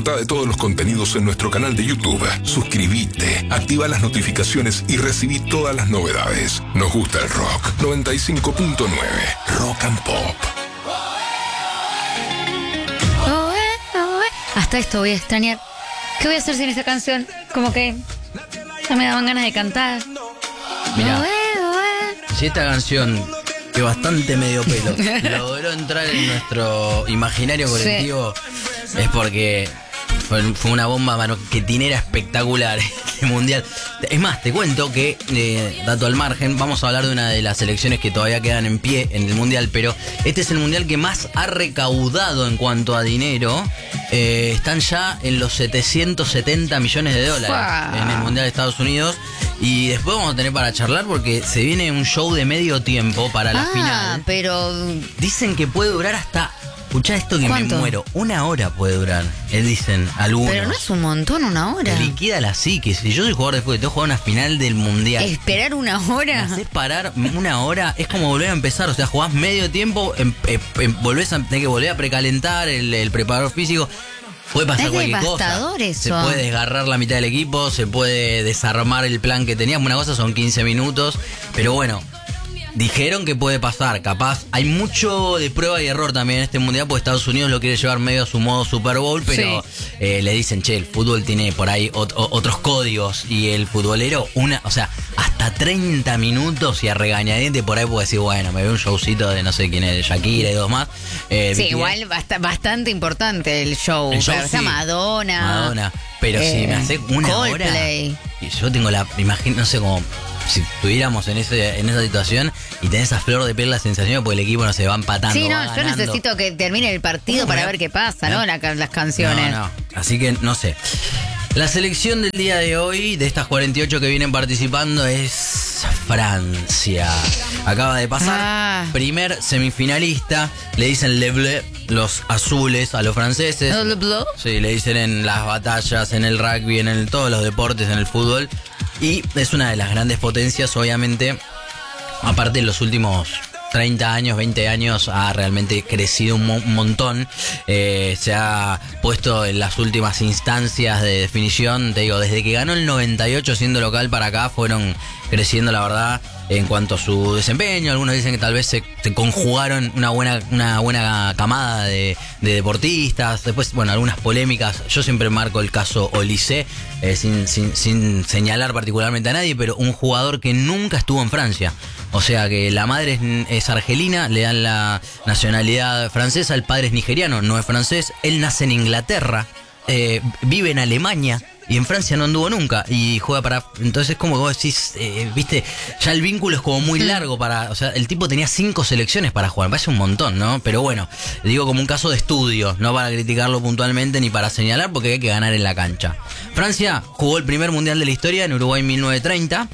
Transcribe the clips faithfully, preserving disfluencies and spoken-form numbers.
Disfruta de todos los contenidos en nuestro canal de YouTube. Suscríbete, activa las notificaciones y recibí todas las novedades. Nos gusta el rock. noventa y cinco punto nueve Rock and Pop. Oh, eh, oh, eh. Hasta esto voy a extrañar. ¿Qué voy a hacer sin esta canción? Como que ya me daban ganas de cantar. Mirá, Oh, eh, oh, eh. si esta canción, que bastante medio pelo, logró entrar en nuestro imaginario colectivo, sí, es porque fue, fue una bomba marketinera espectacular este mundial. Es más, te cuento que, eh, dato al margen, vamos a hablar de una de las selecciones que todavía quedan en pie en el mundial, pero este es el mundial que más ha recaudado en cuanto a dinero. Eh, están ya en los setecientos setenta millones de dólares wow. en el mundial de Estados Unidos. Y después vamos a tener para charlar porque se viene un show de medio tiempo para la ah, final. Pero dicen que puede durar hasta... Escuchá esto que ¿cuánto? Me muero. Una hora puede durar. Eh, dicen algunos. Pero no es un montón una hora. Te liquida la psique. Si yo soy jugador de fútbol, tengo que jugar una final del mundial. ¿Esperar una hora? Me haces parar una hora. Es como volver a empezar. O sea, jugás medio tiempo, em, em, em, volvés a tener que volver a precalentar el, el preparador físico. Puede pasar es cualquier devastador cosa. Eso. Se puede desgarrar la mitad del equipo, se puede desarmar el plan que teníamos. Una cosa son quince minutos, pero bueno, dijeron que puede pasar, capaz. Hay mucho de prueba y error también en este mundial, porque Estados Unidos lo quiere llevar medio a su modo Super Bowl, pero sí. eh, le dicen, che, el fútbol tiene por ahí ot- otros códigos y el futbolero, una, o sea, hasta treinta minutos y a regañadiente por ahí puede decir, bueno, me veo un showcito de no sé quién es, Shakira y dos más. Eh, sí, igual bast- bastante importante el show. El show pero, sí. O sea, Madonna. Madonna. Pero eh, si me hace una Coldplay. hora. Y yo tengo la. Imagino, no sé cómo. Si estuviéramos en ese en esa situación y tenés esa flor de piel la sensación porque el equipo no se va empatando. Sí, no, va yo ganando. necesito que termine el partido uh, para ¿eh? ver qué pasa, ¿no? La, las canciones. No, no. Así que no sé. La selección del día de hoy, de estas cuarenta y ocho que vienen participando, es Francia. Acaba de pasar. Ah. Primer semifinalista. Le dicen Le Bleu, los azules a los franceses. ¿Le Bleu? Sí, le dicen en las batallas, en el rugby, en el, todos los deportes, en el fútbol. Y es una de las grandes potencias, obviamente. Aparte, en los últimos treinta años, veinte años ha realmente crecido un, mo- un montón. Eh, se ha puesto en las últimas instancias de definición. Te digo, desde que ganó el noventa y ocho siendo local para acá, fueron creciendo, la verdad, en cuanto a su desempeño. Algunos dicen que tal vez se, se conjugaron una buena, una buena camada de, de deportistas. Después, bueno, algunas polémicas. Yo siempre marco el caso Olise, eh, sin, sin, sin señalar particularmente a nadie, pero un jugador que nunca estuvo en Francia. O sea que la madre es, es argelina, le dan la nacionalidad francesa, el padre es nigeriano, no es francés, él nace en Inglaterra, eh, vive en Alemania y en Francia no anduvo nunca y juega para... Entonces es como vos decís, eh, viste, ya el vínculo es como muy largo para... O sea, el tipo tenía cinco selecciones para jugar, me parece un montón, ¿no? Pero bueno, digo como un caso de estudio, no para criticarlo puntualmente ni para señalar porque hay que ganar en la cancha. Francia jugó el primer mundial de la historia en Uruguay en mil novecientos treinta.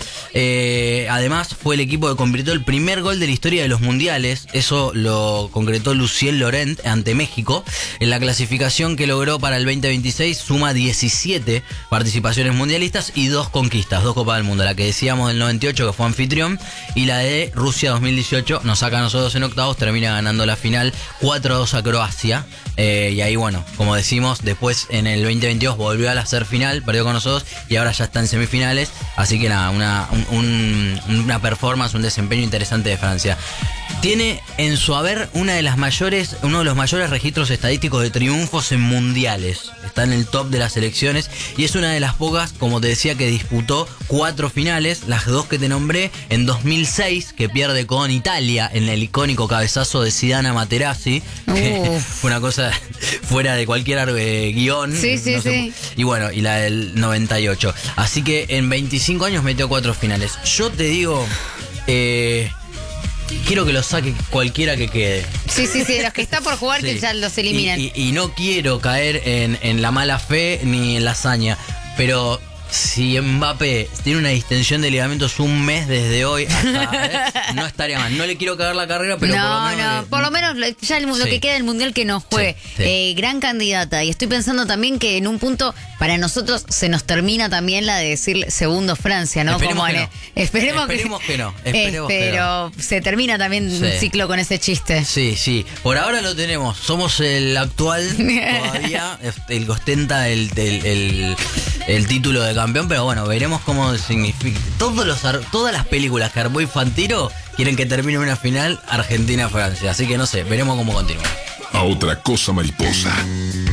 Eh, además fue el equipo que convirtió el primer gol de la historia de los mundiales. Eso lo concretó Lucien Laurent ante México. En la clasificación que logró para el veinte veintiséis suma diecisiete participaciones mundialistas y dos conquistas, dos Copas del Mundo. La que decíamos del noventa y ocho que fue anfitrión y la de Rusia dos mil dieciocho nos saca a nosotros en octavos, termina ganando la final cuatro a dos a Croacia. Eh, y ahí, bueno, como decimos, después en el veinte veintidós volvió a la ser final, perdió con nosotros y ahora ya está en semifinales. Así que nada, una, un, un, una performance, un desempeño interesante de Francia. Tiene en su haber una de las mayores, uno de los mayores registros estadísticos de triunfos en mundiales. Está en el top de las selecciones y es una de las pocas, como te decía, que disputó cuatro finales, las dos que te nombré, en dos mil seis, que pierde con Italia en el icónico cabezazo de Zidane a Materazzi, que fue una cosa fuera de cualquier eh, guión. Sí, sí, no sé, sí. Y bueno, y la del noventa y ocho. Así que en veinticinco años metió cuatro finales. Yo te digo, eh, quiero que lo saque cualquiera que quede. Sí, sí, sí, los que está por jugar, sí, que ya los eliminan. Y, y, y no quiero caer en, en la mala fe ni en la hazaña, pero Si Mbappé tiene una distensión de ligamentos un mes desde hoy hasta, ¿eh? No estaría mal. No le quiero cagar la carrera, pero no, por lo menos... No, le... por lo menos ya el, lo sí. que queda del Mundial que no juegue. Sí, sí. Eh, gran candidata. Y estoy pensando también que en un punto, para nosotros, se nos termina también la de decir segundo Francia, ¿no? Esperemos Como que en- no. Esperemos, Esperemos que no. Eh, Esperemos que pero se termina también Sí. un ciclo con ese chiste. Sí, sí. Por ahora lo tenemos. Somos el actual todavía, el que ostenta el, el, el, el título de campeón, pero bueno, veremos cómo significa. Todos los, ar- todas las películas que armó Infantino quieren que termine una final Argentina-Francia. Así que no sé, veremos cómo continúa. A otra cosa mariposa.